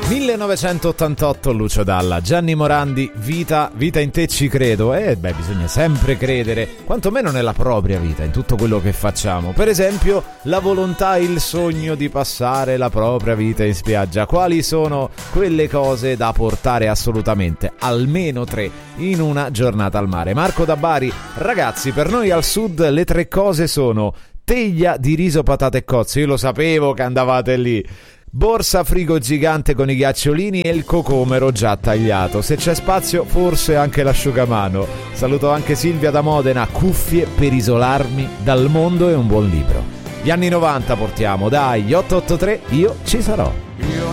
1988, Lucio Dalla, Gianni Morandi, vita in te ci credo. Bisogna sempre credere, quantomeno nella propria vita, in tutto quello che facciamo. Per esempio, la volontà e il sogno di passare la propria vita in spiaggia. Quali sono quelle cose da portare assolutamente, almeno 3, in una giornata al mare? Marco da Bari: ragazzi, per noi al sud le 3 cose sono teglia di riso, patate e cozze. Io lo sapevo che andavate lì. Borsa frigo gigante con i ghiacciolini e il cocomero già tagliato. Se c'è spazio, forse anche l'asciugamano. Saluto anche Silvia da Modena: cuffie per isolarmi dal mondo e un buon libro. Gli anni 90 portiamo, dai, 883, io ci sarò.